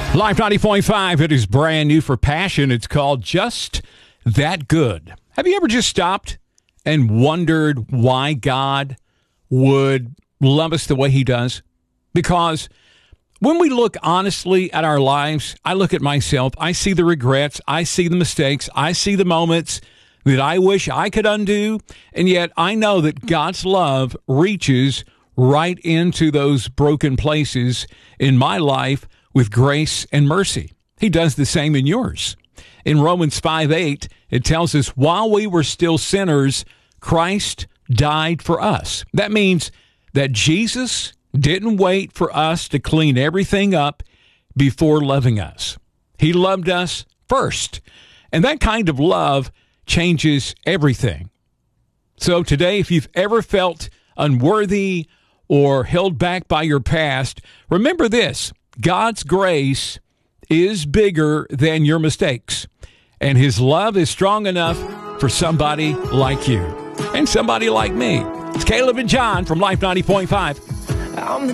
Life 90.5, it is brand new for Passion. It's called Just That Good. Have you ever just stopped and wondered why God would love us the way he does? Because when we look honestly at our lives, I look at myself, I see the regrets, I see the mistakes, I see the moments that I wish I could undo, and yet I know that God's love reaches right into those broken places in my life with grace and mercy. He does the same in yours. In Romans 5:8, it tells us, while we were still sinners, Christ died for us. That means that Jesus didn't wait for us to clean everything up before loving us. He loved us first. And that kind of love changes everything. So today, if you've ever felt unworthy or held back by your past, remember this: God's grace is bigger than your mistakes, and his love is strong enough for somebody like you and somebody like me. It's Caleb and John from Life 90.5.